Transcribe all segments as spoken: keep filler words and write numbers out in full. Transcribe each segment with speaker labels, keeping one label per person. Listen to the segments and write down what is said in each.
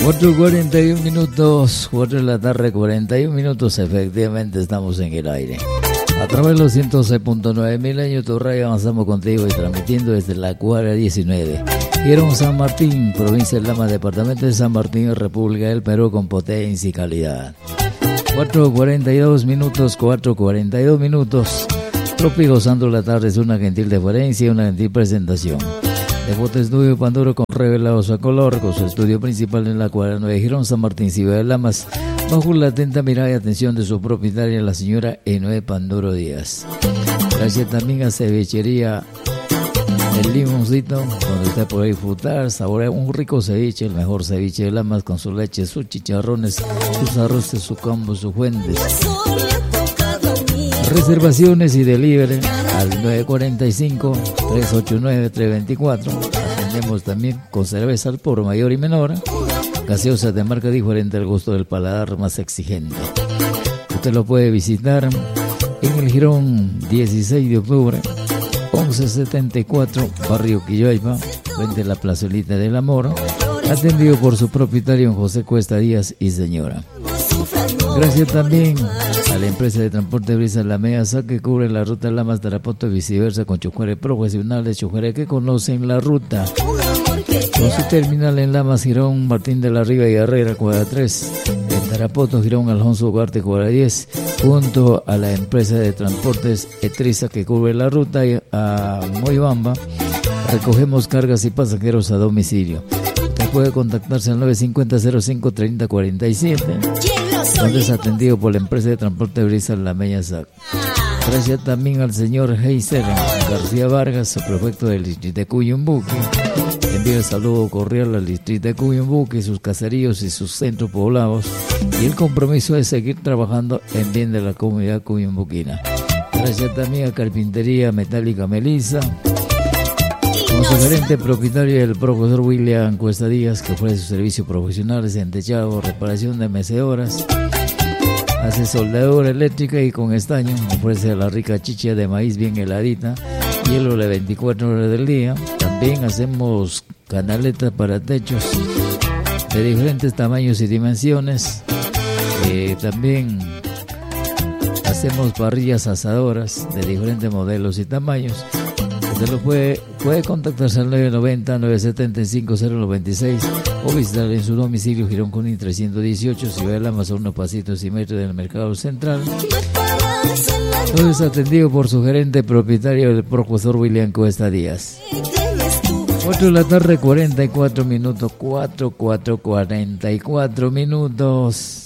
Speaker 1: cuatro cuarenta y uno minutos, cuatro de la tarde, cuarenta y uno minutos, efectivamente estamos en el aire. A través de los ciento seis punto nueve Milenio, tu radio, avanzamos contigo y transmitiendo desde la cuadra diecinueve. Girón San Martín, provincia de Lama, departamento de San Martín, República del Perú, con potencia y calidad. cuatro cuarenta y dos minutos, cuatro cuarenta y dos minutos. Tropi gozando la tarde es una gentil deferencia y una gentil presentación. Devoto Estudio Panduro con revelados a color, con su estudio principal en la cuadra nueve Girón San Martín, Ciudad de Lamas, bajo la atenta mirada y atención de su propietaria, la señora Enoe Panduro Díaz. Gracias también a Cevichería El Limoncito, donde usted puede disfrutar, saborear un rico ceviche, el mejor ceviche de Lamas, con su leche, sus chicharrones, sus arroces, su combo, sus fuentes. Reservaciones y delivery al nueve cuatro cinco, tres ocho nueve, tres dos cuatro. Atendemos también con cerveza al por mayor y menor, gaseosas de marca diferente al gusto del paladar más exigente. Usted lo puede visitar en el Girón dieciséis de octubre, once setenta y cuatro, barrio Quilloipa, frente a la plazolita del Amor, atendido por su propietario José Cuesta Díaz y señora. Gracias también a la empresa de transporte Brisa La Measa, que cubre la ruta Lamas Tarapoto y viceversa, con choferes profesionales, choferes que conocen la ruta. Con su terminal en Lamas, Girón, Martín de la Riva y Herrera, cuadra tres. En Tarapoto, Girón, Alfonso Ugarte, cuadra diez. Junto a la empresa de transportes Etriza, que cubre la ruta, y a Moibamba, recogemos cargas y pasajeros a domicilio. Usted puede contactarse al nueve cinco cero, cero cinco, tres cero cuatro siete, donde es atendido por la empresa de transporte Brisa La Measa. Gracias también al señor Heiser García Vargas, prefecto del distrito de Cuyumbuque. Envía el saludo cordial al distrito de Cuyumbuque, sus caseríos y sus centros poblados, y el compromiso de seguir trabajando en bien de la comunidad cuyumbuquina. Gracias también a Carpintería Metálica Melissa, con su gerente propietario, el profesor William Cuesta Díaz, que ofrece sus servicios profesionales en techado, reparación de mecedoras, hace soldadura eléctrica y con estaño, ofrece la rica chicha de maíz bien heladita, hielo de veinticuatro horas del día. También hacemos canaletas para techos de diferentes tamaños y dimensiones. Eh, también hacemos parrillas asadoras de diferentes modelos y tamaños. Usted lo puede, puede contactarse al nueve noventa, nueve setenta y cinco, cero noventa y seis o visitar en su domicilio Girón Cuní trescientos dieciocho, Ciudad de Lamas, a unos pasitos y metros del Mercado Central. Todo es atendido por su gerente propietario, el profesor William Cuesta Díaz. cuatro de la tarde, cuarenta y cuatro minutos, cuatro, cuatro, cuarenta y cuatro minutos.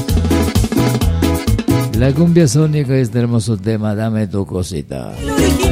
Speaker 1: La cumbia sónica, este hermoso tema, Dame tu cosita.